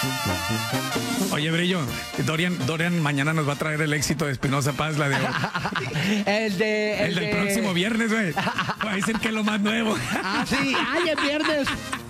Oye, Brillo, Dorian mañana nos va a traer el éxito de Espinoza Paz, la de El del próximo viernes, güey. Va a decir que es lo más nuevo. Ah, sí, ay, el viernes.